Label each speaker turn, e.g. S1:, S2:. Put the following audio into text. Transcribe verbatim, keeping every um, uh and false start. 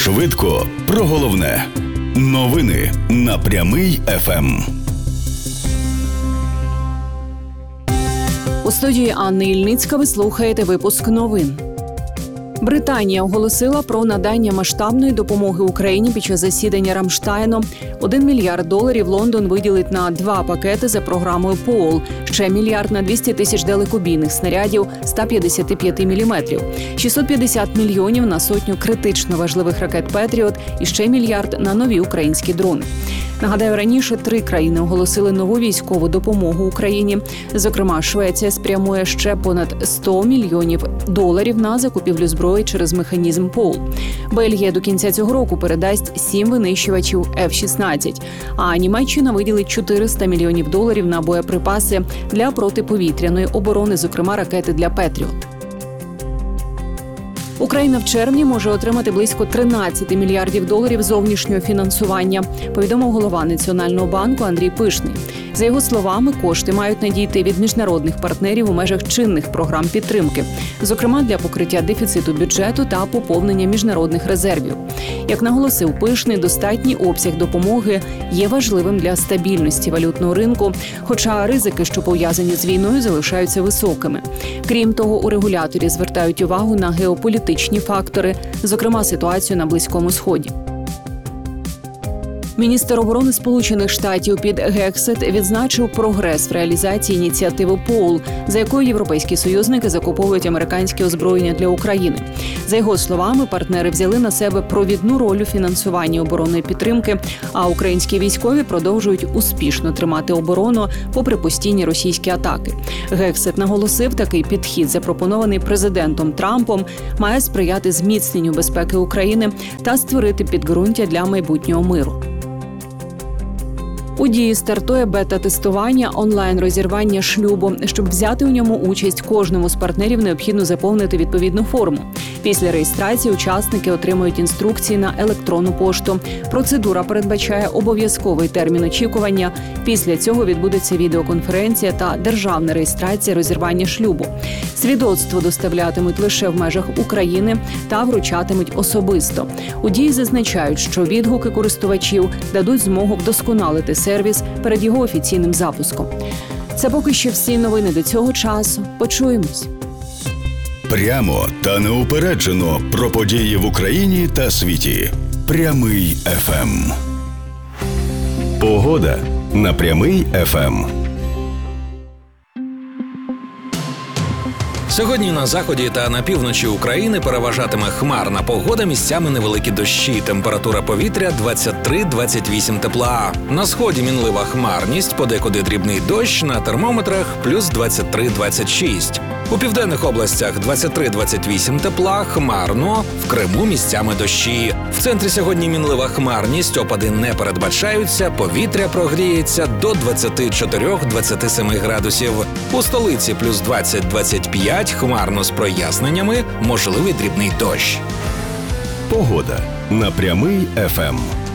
S1: Швидко про головне. Новини на Прямий еф ем.
S2: У студії Анни Ільницька ви слухаєте випуск новин. Британія оголосила про надання масштабної допомоги Україні під час засідання Рамштайну. Один мільярд доларів Лондон виділить на два пакети за програмою ПОЛ, ще мільярд на двісті тисяч далекобійних снарядів сто п'ятдесят п'ять міліметрів, шістсот п'ятдесят мільйонів на сотню критично важливих ракет «Петріот» і ще мільярд на нові українські дрони. Нагадаю, раніше три країни оголосили нову військову допомогу Україні. Зокрема, Швеція спрямує ще понад сто мільйонів доларів на закупівлю зброї через механізм ПОЛ. Бельгія до кінця цього року передасть сім винищувачів еф шістнадцять, а Німеччина виділить чотириста мільйонів доларів на боєприпаси для протиповітряної оборони, зокрема ракети для «Петріот». Україна в червні може отримати близько тринадцять мільярдів доларів зовнішнього фінансування, повідомив голова Національного банку Андрій Пишний. За його словами, кошти мають надійти від міжнародних партнерів у межах чинних програм підтримки, зокрема для покриття дефіциту бюджету та поповнення міжнародних резервів. Як наголосив Пишний, достатній обсяг допомоги є важливим для стабільності валютного ринку, хоча ризики, що пов'язані з війною, залишаються високими. Крім того, у регуляторі звертають увагу на геополітичні фактори, зокрема ситуацію на Близькому Сході. Міністр оборони Сполучених Штатів Піт Гексет відзначив прогрес в реалізації ініціативи ПОЛ, за якою європейські союзники закуповують американське озброєння для України. За його словами, партнери взяли на себе провідну роль у фінансуванні оборонної підтримки, а українські військові продовжують успішно тримати оборону попри постійні російські атаки. Гексет наголосив, такий підхід, запропонований президентом Трампом, має сприяти зміцненню безпеки України та створити підґрунтя для майбутнього миру. У дії стартує бета-тестування онлайн-розірвання шлюбу. Щоб взяти у ньому участь, кожному з партнерів необхідно заповнити відповідну форму. Після реєстрації учасники отримують інструкції на електронну пошту. Процедура передбачає обов'язковий термін очікування. Після цього відбудеться відеоконференція та державна реєстрація розірвання шлюбу. Свідоцтво доставлятимуть лише в межах України та вручатимуть особисто. У дії зазначають, що відгуки користувачів дадуть змогу вдосконалити сервіс перед його офіційним запуском. Це поки що всі новини до цього часу. Почуємось.
S1: Прямо та неупереджено про події в Україні та світі. Прямий еф ем. Погода на Прямий еф ем.
S3: Сьогодні на заході та на півночі України переважатиме хмарна погода, місцями невеликі дощі. Температура повітря двадцять три - двадцять вісім тепла. На сході мінлива хмарність, подекуди дрібний дощ, на термометрах плюс двадцять три - двадцять шість. У південних областях двадцять три - двадцять вісім тепла, хмарно, в Криму місцями дощі. В центрі сьогодні мінлива хмарність, опади не передбачаються, повітря прогріється до двадцять чотири - двадцять сім градусів. У столиці плюс двадцять - двадцять п'ять, хмарно з проясненнями, можливий дрібний дощ.
S1: Погода на Прямий еф ем.